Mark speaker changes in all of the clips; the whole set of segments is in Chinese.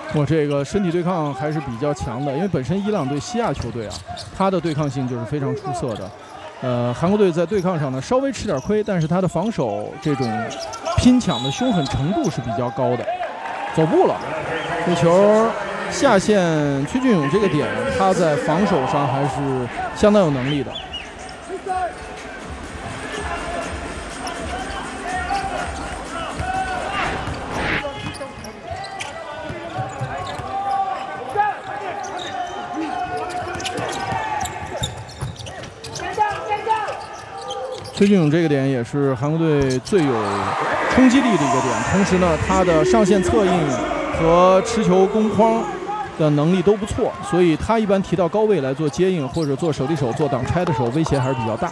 Speaker 1: 我这个身体对抗还是比较强的，因为本身伊朗队西亚球队啊，他的对抗性就是非常出色的。韩国队在对抗上呢稍微吃点亏，但是他的防守这种拼抢的凶狠程度是比较高的。走步了，这球下线崔俊勇这个点，他在防守上还是相当有能力的。崔俊勇这个点也是韩国队最有冲击力的一个点，同时呢，他的上线策应和持球攻框的能力都不错，所以他一般提到高位来做接应或者做手递手、做挡拆的时候，威胁还是比较大。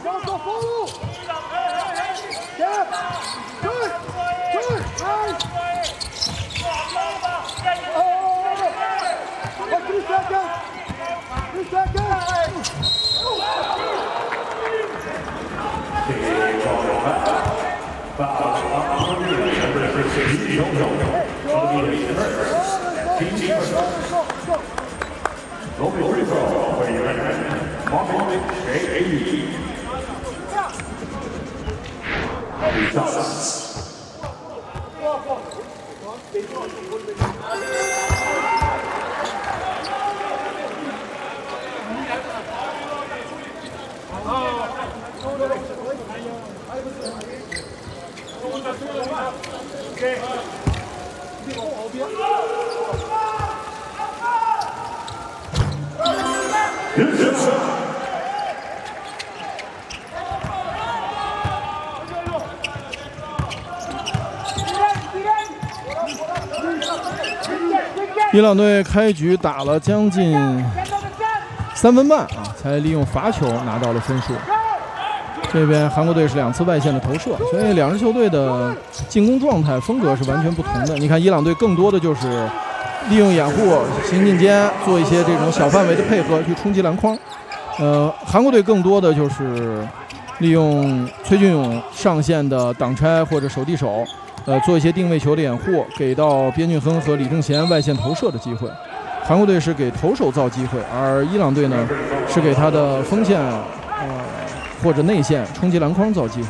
Speaker 1: 伊朗队开局打了将近3分半啊，才利用罚球拿到了分数。这边韩国队是2次外线的投射，所以两支球队的进攻状态风格是完全不同的。你看，伊朗队更多的就是利用掩护、行进间做一些这种小范围的配合去冲击篮筐。韩国队更多的就是利用崔俊勇上线的挡拆或者手递手。做一些定位球的掩护，给到边俊亨和李正贤外线投射的机会。韩国队是给投手造机会，而伊朗队呢是给他的锋线或者内线冲击篮筐造机会。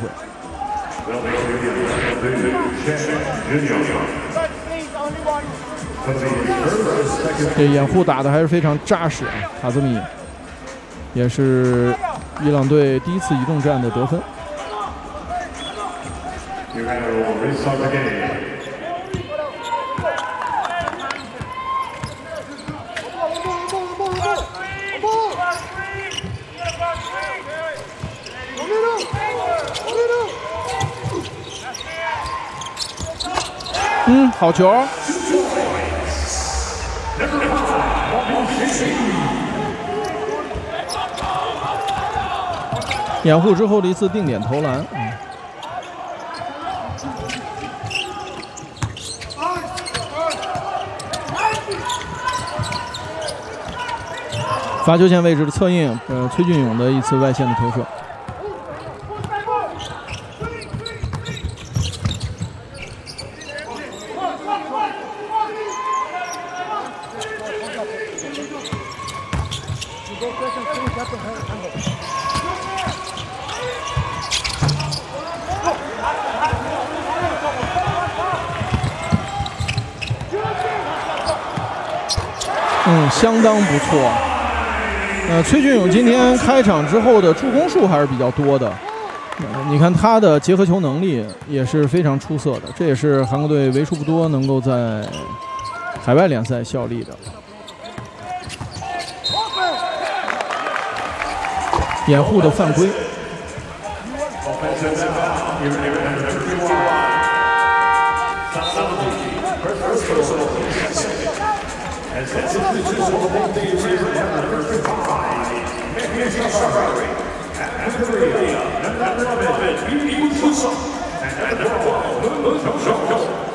Speaker 1: 这掩护打得还是非常扎实啊！卡兹米也是伊朗队第一次移动战的得分。好球！掩护之后的一次定点投篮。罚球线位置的策应，崔俊勇的一次外线的投射。相当不错。崔俊勇今天开场之后的助攻数还是比较多的。你看他的结合球能力也是非常出色的，这也是韩国队为数不多能够在海外联赛效力的。掩护的犯规。
Speaker 2: Korea, number 11, Lee Woo-sung, and number 12, Moon Jung-sung.